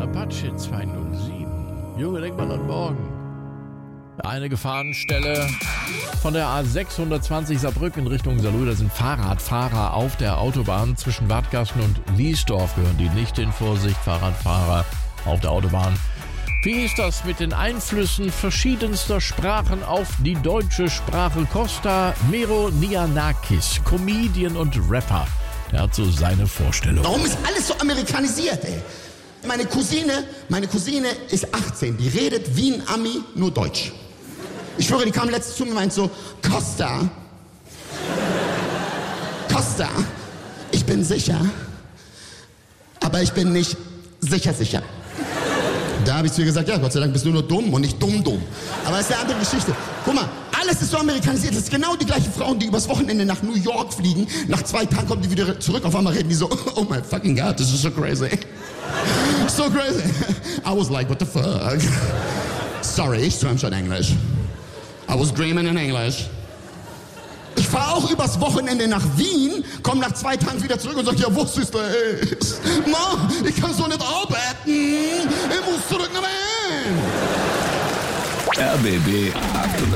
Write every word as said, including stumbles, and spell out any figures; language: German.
Apache zweihundertsieben. Junge, denk mal an morgen. Eine Gefahrenstelle von der A sechshundertzwanzig Saarbrücken Richtung Saarlouis. Da sind Fahrradfahrer auf der Autobahn zwischen Wadgasten und Liesdorf. Gehören die nicht in Vorsicht, Fahrradfahrer auf der Autobahn. Wie ist das mit den Einflüssen verschiedenster Sprachen auf die deutsche Sprache? Costa Meronianakis, Comedian und Rapper, der hat so seine Vorstellung. Warum ist alles so amerikanisiert, ey? Meine Cousine, meine Cousine ist achtzehn, die redet wie ein Ami, nur Deutsch. Ich schwöre, die kam letztens zu mir und meint so, Costa, Costa, ich bin sicher, aber ich bin nicht sicher sicher. Da habe ich zu ihr gesagt, ja, Gott sei Dank bist du nur dumm und nicht dumm dumm. Aber das ist eine andere Geschichte. Guck mal, alles ist so amerikanisiert. Das ist genau die gleichen Frauen, die übers Wochenende nach New York fliegen. Nach zwei Tagen kommen die wieder zurück. Auf einmal reden die so, oh my fucking God, this is so crazy. So crazy. I was like, what the fuck? Sorry, ich schwärme schon Englisch. I was dreaming in English. Ich fahre auch übers Wochenende nach Wien, komme nach zwei Tagen wieder zurück und sage, ja, wo ist das? Ma, ich kann so nicht arbeiten. Ich muss zurück nach Wien. R B B